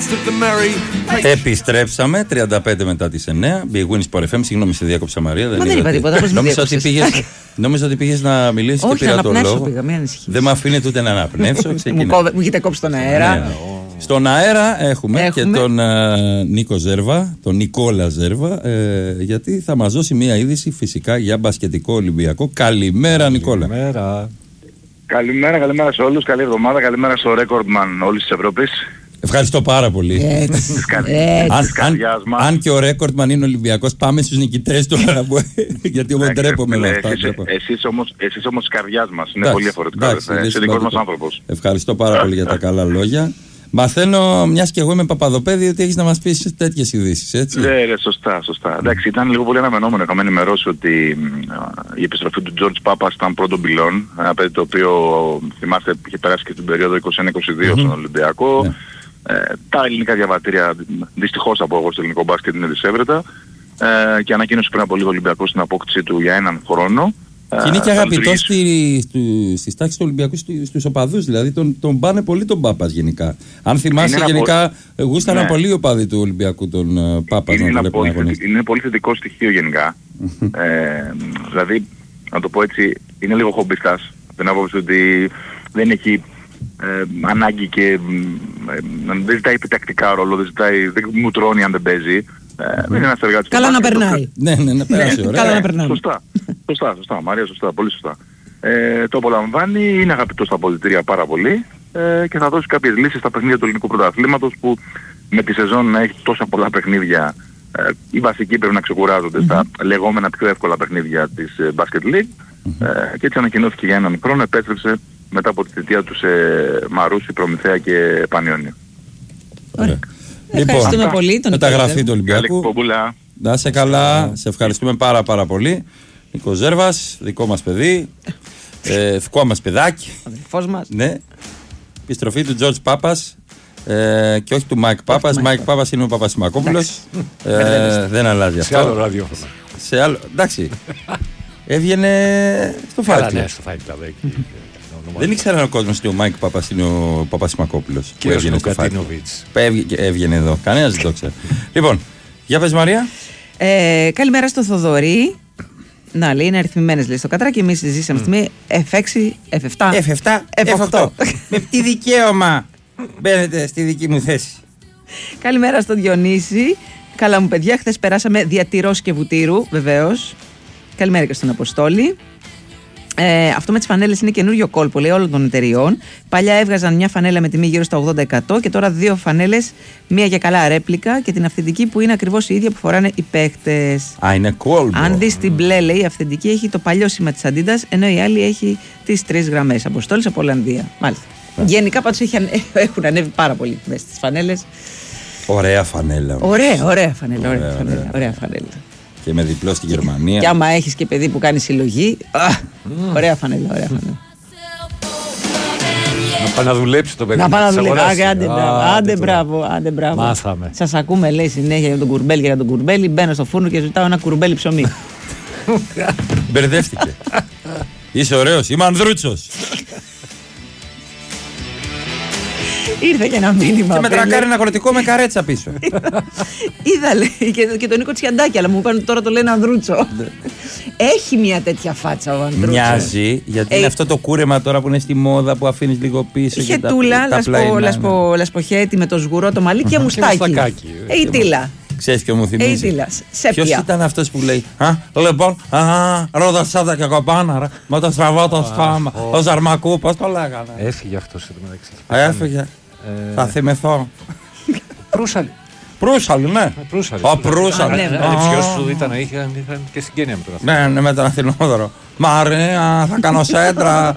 Επιστρέψαμε 35 μετά τις 9. Big Win Sport FM. Συγγνώμη, σε διάκοψα Μαρία. Μα δεν είπα τίποτα. Νόμιζα ότι πήγες να μιλήσεις και πήρα το λόγο. Δεν με αφήνετε ούτε να αναπνεύσω. Μου έχετε κόψει τον αέρα. Στον αέρα έχουμε και τον Νίκο Ζέρβα, τον Νικόλα Ζέρβα, γιατί θα μας δώσει μια είδηση φυσικά για μπασκετικό Ολυμπιακό. Καλημέρα, Νικόλα. Καλημέρα σε όλους, καλή εβδομάδα, καλημέρα στο Recordman όλης της Ευρώπης. Ευχαριστώ πάρα πολύ. Αν και ο Recordman είναι Ολυμπιακός, πάμε στους νικητές τώρα, γιατί εγώ ντρέπομαι με αυτά. Εσείς όμως της καρδιάς μας, είναι πολύ διαφορετικό. Είσαι δικός μας άνθρωπος. Ευχαριστώ πάρα πολύ για τα καλά λόγια. Μαθαίνω, μιας και εγώ είμαι Παπαδοπέδη, ότι έχεις να μας πεις τέτοιες ειδήσεις, έτσι. Ναι, σωστά. Εντάξει, ήταν λίγο πολύ αναμενόμενο. Είχαμε ενημερώσει ότι η επιστροφή του George Papas ήταν πρώτον πυλών. Ένα παιδί το οποίο, θυμάστε, είχε περάσει και την περίοδο 21-22 στον Ολυμπιακό. Τα ελληνικά διαβατήρια, δυστυχώς θα πω εγώ, στο ελληνικό μπάσκετ είναι δυσέβρετα. Και ανακοίνωσε πριν από λίγο ο Ολυμπιακός στην απόκτησή του για έναν χρόνο. Και είναι και αγαπητός στις τάξεις του Ολυμπιακού, στους οπαδούς, δηλαδή τον πάνε πολύ τον Πάπας γενικά. Αν θυμάσαι, γενικά γούσταραν πολύ οι οπαδοί του Ολυμπιακού τον Πάπας. Είναι πολύ θετικό στοιχείο γενικά. Δηλαδή, να το πω έτσι, είναι λίγο χομπιστάς. Den άποψη ότι δεν έχει ανάγκη και δεν ζητάει επιτακτικά ρόλο, δεν μου τρώνει αν δεν παίζει. Είναι ένας εργάτης. Καλά να περνάει. Ναι, να περάσει ωραία. Καλά να περνάει. Σωστά, Μαρία, σωστά, πολύ σωστά. Το απολαμβάνει, είναι αγαπητός στα αποδυτήρια πάρα πολύ και θα δώσει κάποιες λύσεις στα παιχνίδια του ελληνικού πρωταθλήματος που με τη σεζόν να έχει τόσα πολλά παιχνίδια. Οι βασικοί πρέπει να ξεκουράζονται στα λεγόμενα πιο εύκολα παιχνίδια της Basket League και έτσι ανακοινώθηκε για έναν χρόνο, επέστρεψε μετά από τη θητεία του σε Μαρούσι, Προμηθέα και Πανιόνιο. Ωραία. Ευχαριστούμε πολύ τον μεταγραφή του Ολυμπιακού. Να είσαι καλά, σε ευχαριστούμε πάρα πολύ. Νίκο Ζέρβας, δικό μας παιδί, δικό μας παιδάκι. Αδελφός μας. Ναι. Επιστροφή του George Πάπας και όχι του Μάικ Πάπας. Μάικ Πάπας είναι ο Παπασημακόπουλος. Δεν αλλάζει αυτό. Σε άλλο ραδιόφωνο. Σε άλλο, εντάξει. Έβγαινε στο Fight Club. Ναι, στο Fight Club. Δεν ήξεραν ο κόσμος ότι ο Μάικ Πάπας είναι ο Παπασημακόπουλος. Και ο Κατίνοβιτς. Έβγαινε εδώ. Κανένας δεν το ξέρει. Λοιπόν, για πες Μαρία. Καλημέρα στο Θοδωρή. Να, λέει, είναι αριθμημένες, λέει, στο Κατράκι. Εμείς ζήσαμε στιγμή F6, F7, F8. Με τι δικαίωμα μπαίνετε στη δική μου θέση. Καλημέρα στο Διονύση. Καλά μου παιδιά, χθες περάσαμε διατηρός και βουτύρου, βεβαίως. Καλημέρα και στον Αποστόλη. Αυτό με τις φανέλες είναι καινούριο κόλπο, λέει, όλων των εταιριών. Παλιά έβγαζαν μια φανέλα με τιμή γύρω στα 80% και τώρα δύο φανέλες, μία για καλά ρέπλικα και την αυθεντική που είναι ακριβώς η ίδια που φοράνε οι παίχτες. Α, είναι κόλπο. Αν δεις την μπλε, λέει, η αυθεντική έχει το παλιό σήμα της Αντίντας, ενώ η άλλη έχει τις 3 γραμμές. Αποστόλης από Ολλανδία. Μάλιστα. Γενικά πάντως έχουν ανέβει πάρα πολύ μέσα στις φανέλες. Ωραία φανέλα. Ωραία φανέλα. Και με διπλό στη Γερμανία. Και άμα έχεις και παιδί που κάνει συλλογή. Ωραία φανέλα. Να πάει να δουλέψει το παιδί. Να πάει να δουλέψει. Άντε μπράβο. Μάθαμε. Σας ακούμε, λέει, συνέχεια για τον κουρμπέλι και για τον κουρμπέλι. Μπαίνω στο φούρνο και ζητάω ένα κουρμπέλι ψωμί. Μπερδεύτηκε. Είσαι ωραίος, είμαι Ανδρούτσος. Ήρθε και ένα μήνυμα. Και με τρακάρει ένα κολλητικό με καρέτσα πίσω. Είδα, λέει, και τον Νίκο Τσιαντάκη, αλλά μου είπαν τώρα το λένε Ανδρούτσο. Έχει μια τέτοια φάτσα ο Ανδρούτσο. Μοιάζει, γιατί είναι αυτό το κούρεμα τώρα που είναι στη μόδα που αφήνεις λίγο πίσω. Είχε τούλα, λασποχέτη με το σγουρό το μαλλί και μουστάκι. Η τίλα. Ξέρεις ποιο μου θυμίζει? Ποιος ήταν αυτός που λέει λοιπόν, ρόδα και κοπάνα, με το στραβό το στόμα, ο Ζαρμακού, πώς το λέγανε? Έφυγε αυτός εδώ μεταξύ. Έφυγε. Θα θυμηθώ. Προύσαλη, ναι. Ο Προύσαλη. Ποιος του είχαν και συγγένεια με τον αυτό. Ναι, με τον Αθηνόδωρο. Μαρία, θα κάνω σέντρα.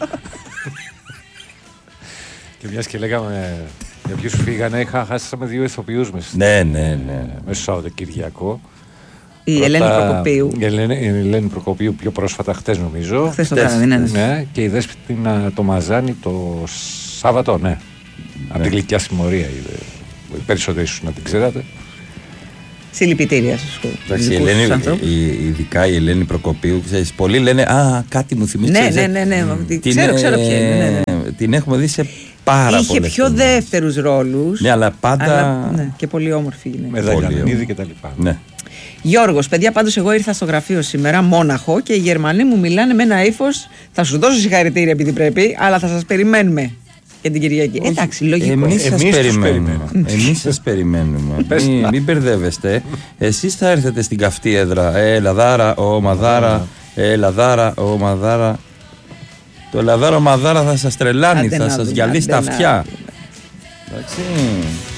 Και μιας και λέγαμε για ποιους φύγανε, χάσαμε 2 ηθοποιούς μέσα. Ναι. Μέσα στο Σαββατοκυριακό. Η Ελένη Προκοπίου. Η Ελένη Προκοπίου πιο πρόσφατα, χτες νομίζω. Χθες το βράδυ, ναι. Και η Δέσποινα το Μαζάνη το Σάββατο, ναι. Από την Γλυκιά Συμμορία. Οι περισσότεροι ίσως να την ξέρατε. Συλληπιτήρια στους ειδικά η Ελένη Προκοπίου, ξέρεις, πολλοί λένε κάτι μου θυμίζει. Ναι. Ξέρω ποια είναι. την έχουμε δει σε πάρα πολλές. Είχε πιο δεύτερους ρόλους. Ναι, αλλά πάντα. Ναι, και πολύ όμορφη γυναίκα. Με Δαγιανίδη και τα λοιπά. Ναι. Γιώργος, παιδιά, πάντως εγώ ήρθα στο γραφείο σήμερα μόναχο και οι Γερμανοί μου μιλάνε με ένα ύφος. Θα σου δώσω συγχαρητήρια επειδή πρέπει, αλλά θα σας περιμένουμε για την Κυριακή. Εντάξει, λογικό. Εμείς σας περιμένουμε. Μην μπερδεύεστε. Εσείς θα έρθετε στην καυτή έδρα. Λαδάρα, ο Μαδάρα. Λαδάρα, ο Μαδάρα. Το Λαδάρα, ο Μαδάρα θα σας τρελάνει, θα σας γυαλίσει τα αυτιά. Εντάξει.